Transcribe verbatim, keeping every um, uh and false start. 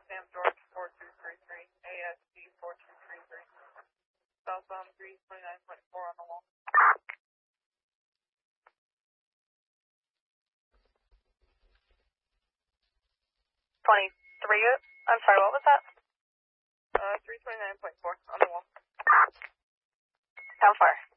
Sam George four two three three, A S D four two three three. Southbound three twenty-nine point four on the wall. twenty-three, I'm sorry, what was that? Uh, three twenty-nine point four on the wall. How far?